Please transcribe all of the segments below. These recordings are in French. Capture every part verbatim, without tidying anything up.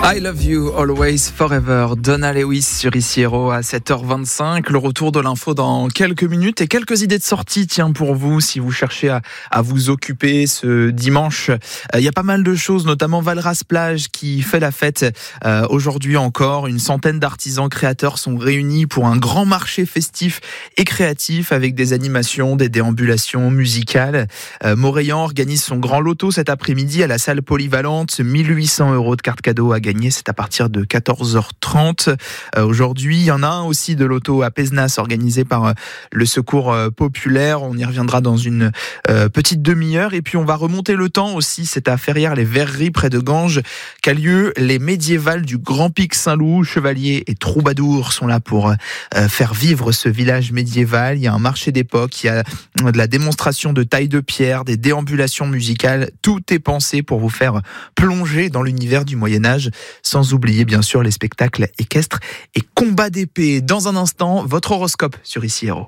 I Love You Always Forever, Donna Lewis sur Ici Héros à sept heures vingt-cinq. Le retour de l'info dans quelques minutes et quelques idées de sortie, tiens, pour vous, si vous cherchez à, à vous occuper ce dimanche. Il euh, y a pas mal de choses, notamment Valras Plage qui fait la fête euh, aujourd'hui encore. Une centaine d'artisans créateurs sont réunis pour un grand marché festif et créatif avec des animations, des déambulations musicales. Euh, Moréan organise son grand loto cet après-midi à la salle polyvalente. mille huit cents euros de cartes cadeaux à gagner. C'est à partir de quatorze heures trente. Euh, aujourd'hui, il y en a un aussi de loto à Pézenas organisé par euh, le Secours euh, populaire. On y reviendra dans une euh, petite demi-heure. Et puis, on va remonter le temps aussi. C'est à Ferrières-les-Verreries, près de Ganges, qu'a lieu les médiévales du Grand Pic Saint-Loup. Chevaliers et troubadours sont là pour euh, faire vivre ce village médiéval. Il y a un marché d'époque, il y a de la démonstration de taille de pierre, des déambulations musicales. Tout est pensé pour vous faire plonger dans l'univers du Moyen-Âge. Sans oublier bien sûr les spectacles équestres et combats d'épée. Dans un instant, votre horoscope sur Ici Héros.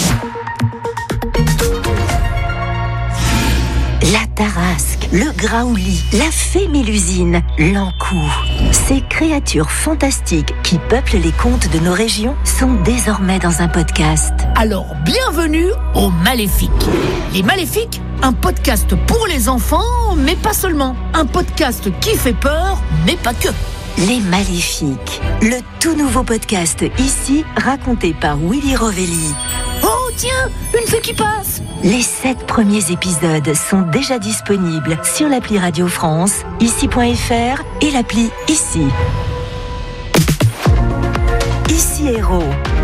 La Tarasque, le Graouli, la fée Mélusine, l'Ankou. Ces créatures fantastiques qui peuplent les contes de nos régions sont désormais dans un podcast. Alors, bienvenue aux Maléfiques. Les Maléfiques, un podcast pour les enfants, mais pas seulement. Un podcast qui fait peur, mais pas que. Les Maléfiques, le tout nouveau podcast ici, raconté par Willy Rovelli. Oh tiens, une fée qui passe. Les sept premiers épisodes sont déjà disponibles sur l'appli Radio France, ici point f r et l'appli Ici. Ici Héros.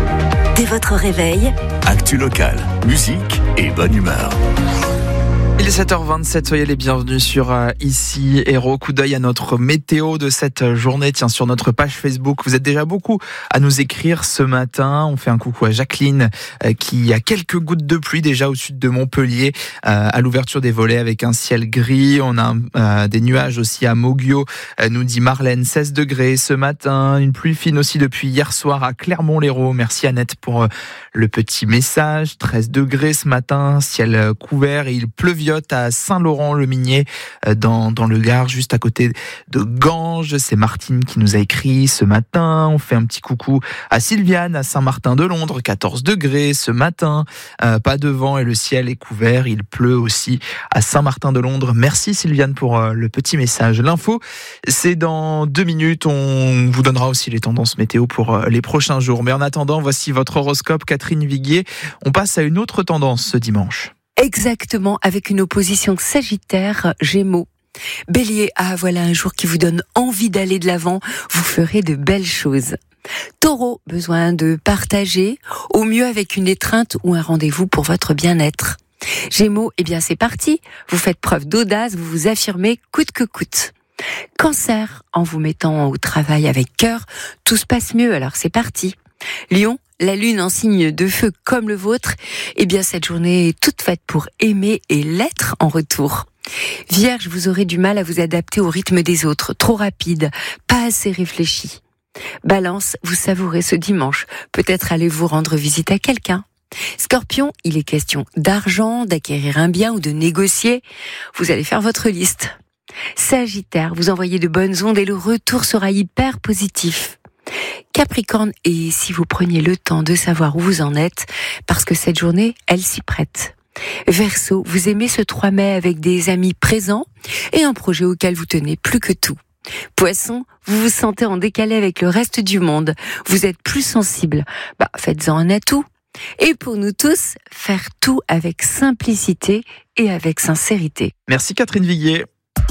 Dès votre réveil, actu locale, musique et bonne humeur. Il est sept heures vingt-sept, soyez les bienvenus sur euh, Ici Héros. Coup d'œil à notre météo de cette journée, tiens, sur notre page Facebook. Vous êtes déjà beaucoup à nous écrire ce matin. On fait un coucou à Jacqueline euh, qui a quelques gouttes de pluie déjà au sud de Montpellier euh, à l'ouverture des volets avec un ciel gris. On a euh, des nuages aussi à Moguio, euh, nous dit Marlène, seize degrés ce matin. Une pluie fine aussi depuis hier soir à Clermont-Lérault. Merci Annette pour euh, le petit message. treize degrés ce matin, ciel couvert et il pleuviote à Saint-Laurent-le-Minier dans, dans le Gard, juste à côté de Ganges. C'est Martine qui nous a écrit ce matin. On fait un petit coucou à Sylviane à Saint-Martin-de-Londres, quatorze degrés ce matin. Euh, pas de vent et le ciel est couvert. Il pleut aussi à Saint-Martin-de-Londres. Merci Sylviane pour euh, le petit message. L'info, c'est dans deux minutes. On vous donnera aussi les tendances météo pour euh, les prochains jours. Mais en attendant, voici votre horoscope, Catherine Viguier. On passe à une autre tendance ce dimanche. Exactement, avec une opposition Sagittaire, Gémeaux. Bélier, ah voilà un jour qui vous donne envie d'aller de l'avant, vous ferez de belles choses. Taureau, besoin de partager, au mieux avec une étreinte ou un rendez-vous pour votre bien-être. Gémeaux, eh bien c'est parti, vous faites preuve d'audace, vous vous affirmez coûte que coûte. Cancer, en vous mettant au travail avec cœur, tout se passe mieux, alors c'est parti. Lion, la lune en signe de feu comme le vôtre, eh bien cette journée est toute faite pour aimer et l'être en retour. Vierge, vous aurez du mal à vous adapter au rythme des autres, trop rapide, pas assez réfléchi. Balance, vous savourez ce dimanche, peut-être allez vous rendre visite à quelqu'un. Scorpion, il est question d'argent, d'acquérir un bien ou de négocier, vous allez faire votre liste. Sagittaire, vous envoyez de bonnes ondes et le retour sera hyper positif. Capricorne, et si vous preniez le temps de savoir où vous en êtes, parce que cette journée, elle s'y prête. Verseau, vous aimez ce trois mai avec des amis présents et un projet auquel vous tenez plus que tout. Poisson, vous vous sentez en décalé avec le reste du monde, vous êtes plus sensible, bah faites-en un atout. Et pour nous tous, faire tout avec simplicité et avec sincérité. Merci Catherine Viguier.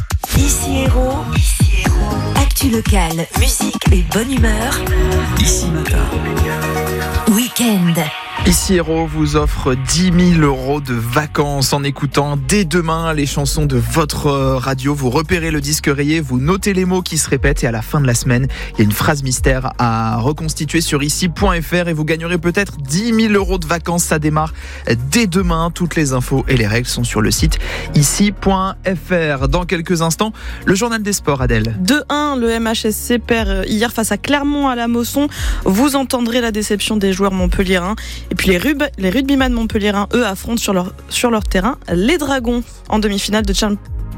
Ici Héros. Ici Héros. Actu locale, musique et bonne humeur. Ici matin. Week-end. Ici Héros vous offre dix mille euros de vacances en écoutant dès demain les chansons de votre radio. Vous repérez le disque rayé, vous notez les mots qui se répètent et à la fin de la semaine, il y a une phrase mystère à reconstituer sur ici point f r et vous gagnerez peut-être dix mille euros de vacances. Ça démarre dès demain. Toutes les infos et les règles sont sur le site ici point f r. Dans quelques instants, le journal des sports, Adèle. deux un, le M H S C perd hier face à Clermont à la Mosson. Vous entendrez la déception des joueurs montpelliérains. Et puis les, rub- les rugbyman montpelliérains, eux, affrontent sur leur, sur leur terrain les Dragons en demi-finale de, Cham-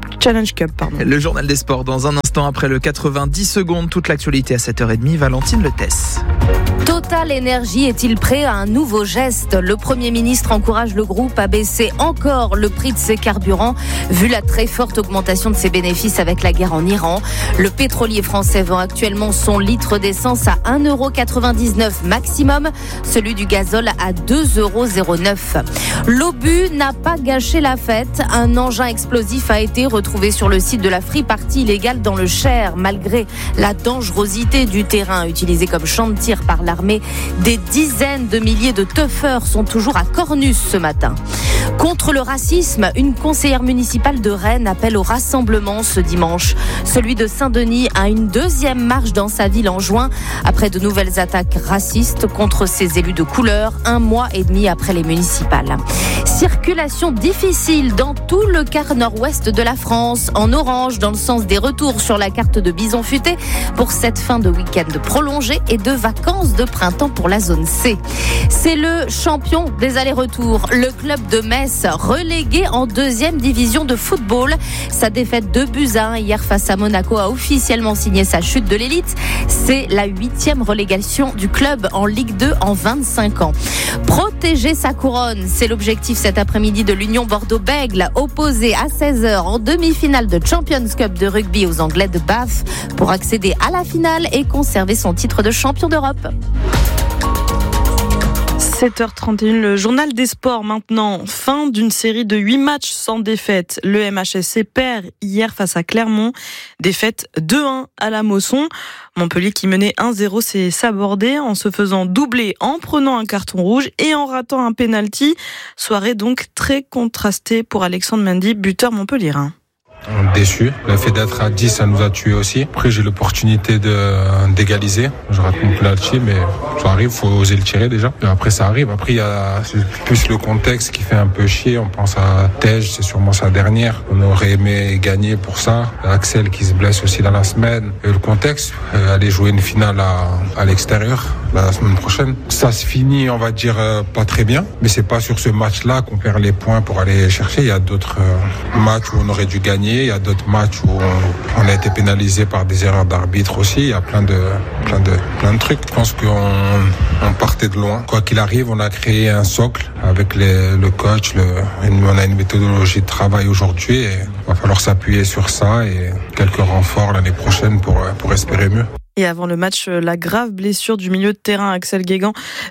Challenge Cup. Pardon. Le journal des sports dans un instant après le quatre-vingt-dix secondes. Toute l'actualité à sept heures trente. Valentine Letès. Total Energy est-il prêt à un nouveau geste ? Le Premier ministre encourage le groupe à baisser encore le prix de ses carburants, vu la très forte augmentation de ses bénéfices avec la guerre en Iran. Le pétrolier français vend actuellement son litre d'essence à un euro quatre-vingt-dix-neuf maximum, celui du gazole à deux euros zéro neuf. L'obus n'a pas gâché la fête. Un engin explosif a été retrouvé sur le site de la free party illégale dans le Cher, malgré la dangerosité du terrain utilisé comme champ de tir par l'armée. Des dizaines de milliers de teufeurs sont toujours à Cornus ce matin. Contre le racisme, une conseillère municipale de Rennes appelle au rassemblement ce dimanche. Celui de Saint-Denis a une deuxième marche dans sa ville en juin, après de nouvelles attaques racistes contre ses élus de couleur, un mois et demi après les municipales. Circulation difficile dans tout le quart nord-ouest de la France, en orange dans le sens des retours sur la carte de Bison Futé pour cette fin de week-end prolongée et de vacances de printemps pour la zone C. C'est le champion des allers-retours, le club de Metz, relégué en deuxième division de football. Sa défaite deux buts à un hier face à Monaco a officiellement signé sa chute de l'élite. C'est la huitième relégation du club en Ligue deux en vingt-cinq ans. Protéger sa couronne, c'est l'objectif cet après-midi de l'Union Bordeaux-Bègles, opposé à seize heures en demi-finale de Champions Cup de rugby aux Anglais de Bath, pour accéder à la finale et conserver son titre de champion d'Europe. sept heures trente et une, le journal des sports maintenant. Fin d'une série de huit matchs sans défaite. Le M H S C perd hier face à Clermont. Défaite deux un à la Mosson. Montpellier qui menait un zéro s'est sabordé en se faisant doubler en prenant un carton rouge et en ratant un penalty. Soirée donc très contrastée pour Alexandre Mendy, buteur montpelliérain. Déçu. Le fait d'être à dix, ça nous a tués aussi. Après, j'ai l'opportunité de, d'égaliser. Je rate mon penalty, mais ça arrive, faut oser le tirer déjà. Et après, ça arrive. Après, il y a c'est plus le contexte qui fait un peu chier. On pense à Tej, c'est sûrement sa dernière. On aurait aimé gagner pour ça. Axel qui se blesse aussi dans la semaine. Et le contexte, aller jouer une finale à, à l'extérieur la semaine prochaine. Ça se finit, on va dire, pas très bien. Mais c'est pas sur ce match-là qu'on perd les points pour aller chercher. Il y a d'autres matchs où on aurait dû gagner. Il y a d'autres matchs où on, on a été pénalisé par des erreurs d'arbitre aussi. Il y a plein de, plein de, plein de trucs. Je pense qu'on on partait de loin. Quoi qu'il arrive, on a créé un socle avec les, le coach. Le, on a une méthodologie de travail aujourd'hui et il va falloir s'appuyer sur ça et quelques renforts l'année prochaine pour, pour espérer mieux. Et avant le match, la grave blessure du milieu de terrain Axel Guégan,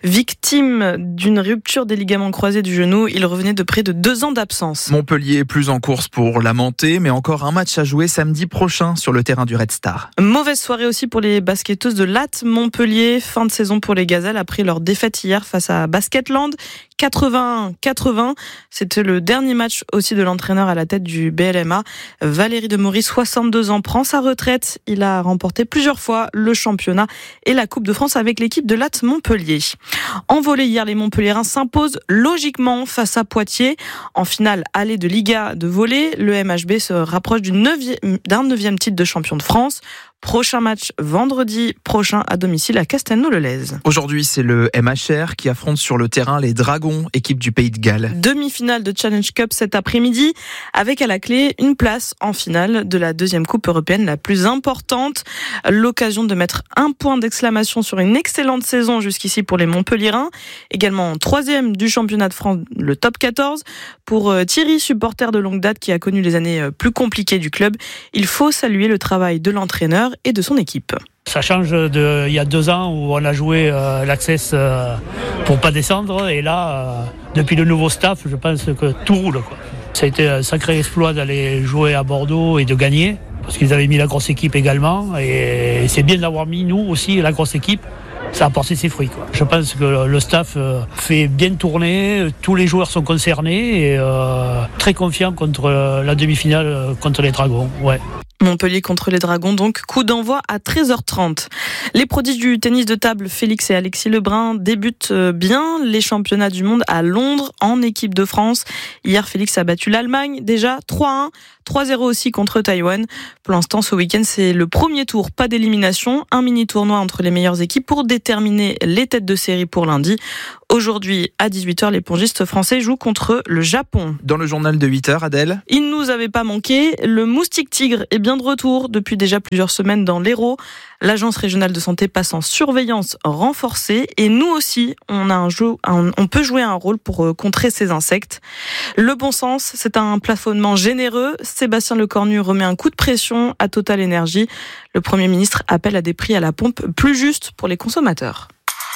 victime d'une rupture des ligaments croisés du genou. Il revenait de près de deux ans d'absence. Montpellier est plus en course pour la montée, mais encore un match à jouer samedi prochain sur le terrain du Red Star. Mauvaise soirée aussi pour les basketteuses de Latte Montpellier. Fin de saison pour les Gazelles après leur défaite hier face à Basketland. quatre-vingt-un quatre-vingts. C'était le dernier match aussi de l'entraîneur à la tête du B L M A. Valérie Demory, soixante-deux ans, prend sa retraite. Il a remporté plusieurs fois le championnat et la Coupe de France avec l'équipe de Latte Montpellier. En volley hier, les Montpelliérains s'imposent logiquement face à Poitiers. En finale allée de Liga de volley, le M H B se rapproche du neuvième, d'un neuvième titre de champion de France. Prochain match vendredi prochain à domicile à Castelnau-le-Lez. Aujourd'hui, c'est le M H R qui affronte sur le terrain les Dragons, équipe du Pays de Galles. Demi-finale de Challenge Cup cet après-midi, avec à la clé une place en finale de la deuxième Coupe européenne la plus importante. L'occasion de mettre un point d'exclamation sur une excellente saison jusqu'ici pour les Montpelliérains. Également troisième du championnat de France, le top quatorze. Pour Thierry, supporter de longue date qui a connu les années plus compliquées du club, il faut saluer le travail de l'entraîneur et de son équipe. Ça change de il y a deux ans où on a joué euh, l'Access euh, pour pas descendre et là, euh, depuis le nouveau staff, je pense que tout roule, quoi. Ça a été un sacré exploit d'aller jouer à Bordeaux et de gagner parce qu'ils avaient mis la grosse équipe également et c'est bien de l'avoir mis nous aussi, la grosse équipe. Ça a apporté ses fruits, quoi. Je pense que le staff fait bien tourner, tous les joueurs sont concernés et euh, très confiants contre la demi-finale contre les Dragons. Ouais. Montpellier contre les Dragons, donc coup d'envoi à treize heures trente. Les prodiges du tennis de table, Félix et Alexis Lebrun, débutent bien les championnats du monde à Londres en équipe de France. Hier, Félix a battu l'Allemagne, déjà trois un. trois zéro aussi contre Taïwan. Pour l'instant, ce week-end, c'est le premier tour, pas d'élimination. Un mini-tournoi entre les meilleures équipes pour déterminer les têtes de série pour lundi. Aujourd'hui, à dix-huit heures, les pongistes français jouent contre le Japon. Dans le journal de huit heures, Adèle. Il nous avait pas manqué. Le moustique tigre est bien de retour depuis déjà plusieurs semaines dans l'Hérault. L'agence régionale de santé passe en surveillance renforcée et nous aussi, on a un jeu, un, on peut jouer un rôle pour contrer ces insectes. Le bon sens, c'est un plafonnement généreux. Sébastien Lecornu remet un coup de pression à Total Energy. Le Premier ministre appelle à des prix à la pompe plus justes pour les consommateurs.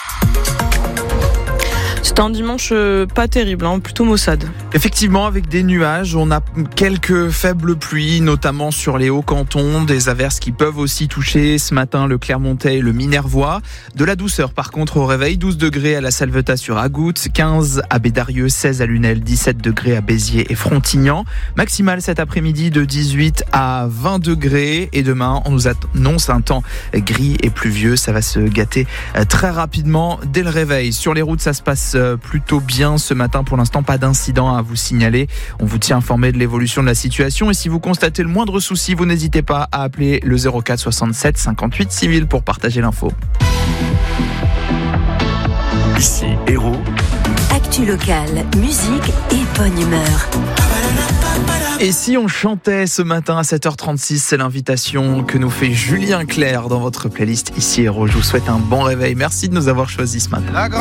C'était un dimanche pas terrible, hein, plutôt maussade. Effectivement, avec des nuages, on a quelques faibles pluies, notamment sur les hauts cantons, des averses qui peuvent aussi toucher ce matin le Clermontais et le Minervois. De la douceur par contre au réveil, douze degrés à la Salvetat sur Agout, quinze à Bédarieux, seize à Lunel, dix-sept degrés à Béziers et Frontignan. Maximale cet après-midi de dix-huit à vingt degrés et demain on nous annonce un temps gris et pluvieux. Ça va se gâter très rapidement dès le réveil. Sur les routes, ça se passe plutôt bien ce matin. Pour l'instant, pas d'incident à vous signaler. On vous tient informé de l'évolution de la situation et si vous constatez le moindre souci, vous n'hésitez pas à appeler le zéro quatre soixante-sept cinquante-huit six mille pour partager l'info. Ici Hérault. Actu locale, musique et bonne humeur. Et si on chantait ce matin à sept heures trente-six, c'est l'invitation que nous fait Julien Clerc dans votre playlist Ici Hérault. Je vous souhaite un bon réveil. Merci de nous avoir choisis ce matin.